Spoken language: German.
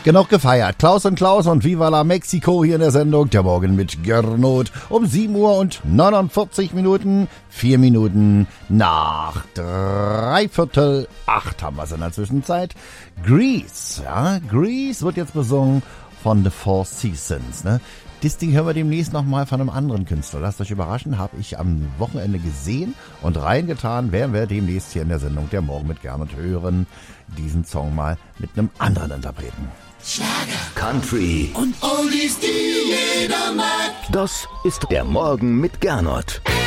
Genug gefeiert. Klaus und Viva la Mexico hier in der Sendung. Der Morgen mit Gernot um 7 Uhr und 49 Minuten. 4 Minuten nach 7:45 haben wir es in der Zwischenzeit. Grease, ja. Grease wird jetzt besungen von The Four Seasons, ne? Das Ding hören wir demnächst nochmal von einem anderen Künstler. Lasst euch überraschen, habe ich am Wochenende gesehen und reingetan. Werden wir demnächst hier in der Sendung Der Morgen mit Gernot hören. Diesen Song mal mit einem anderen Interpreten. Schlager, Country und Oldies, die jeder mag. Das ist Der Morgen mit Gernot.